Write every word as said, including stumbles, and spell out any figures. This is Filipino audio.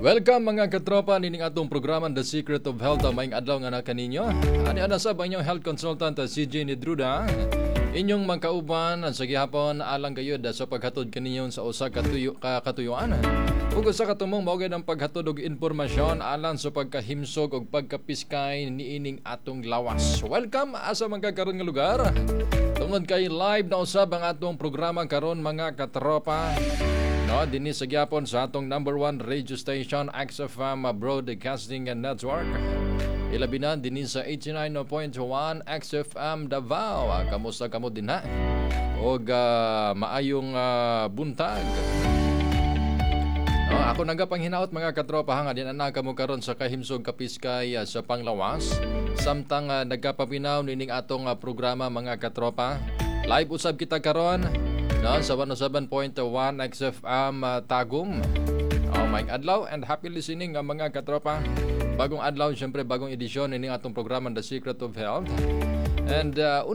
Welcome mga katropa nining atong programa The Secret of Health. Maayong adlaw nga na kaninyo. Ani ana sa inyong health consultant C J Nidruda. Inyong magkauban sa gihapon alang gayud sa paghatod kaninyo sa usa ka tuyo ka katuyuan. Ug usa ka tumong mao gid ang paghatod og impormasyon alang sa pagkahimsog og pagkapiskay niining atong lawas. Welcome asa magkakaroon nga lugar. Tungod kay live na usab ang atong programa karon mga katropa. No, dinhi sa gyapon sa atong number one radio station X F M Broadcasting Network. Ilabi na dinhi sa eighty-nine point one X F M Davao. Kamusta kamo din ha? Og uh, maayong uh, buntag. No, ako nagapang hinaot mga katropa nga din ana kamo karon sa kahimsog kapiskay uh, sa panglawas. Samtang uh, nagkapapinaw nining atong uh, programa mga katropa. Live usab kita karon. No, sa one oh seven point one X F M uh, Tagum. Oh, may adlaw and happy listening uh, mga katropa. Bagong adlaw, syempre bagong edisyon ini atong programa The Secret of Health. And uh,